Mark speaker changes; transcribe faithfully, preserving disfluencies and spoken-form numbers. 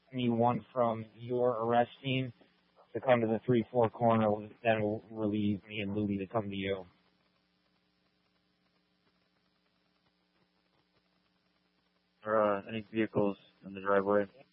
Speaker 1: anyone from your arrest team to come to the three four corner, then we'll relieve me and Louie to come to you.
Speaker 2: Are uh, any vehicles in the driveway?